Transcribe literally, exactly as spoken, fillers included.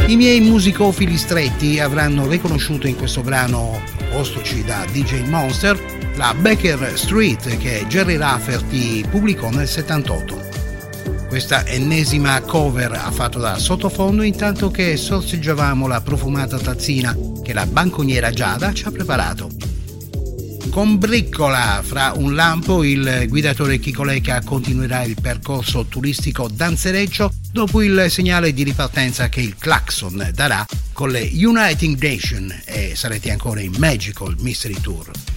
I miei musicofili stretti avranno riconosciuto in questo brano, postoci da D J Monster, la Baker Street che Gerry Rafferty pubblicò nel settantotto. Questa ennesima cover ha fatto da sottofondo intanto che sorseggiavamo la profumata tazzina che la banconiera Giada ci ha preparato. Con Briccola, fra un lampo, il guidatore Chico Lecca continuerà il percorso turistico danzereccio dopo il segnale di ripartenza che il Claxon darà con le Uniting Nation e sarete ancora in Magical Mystery Tour.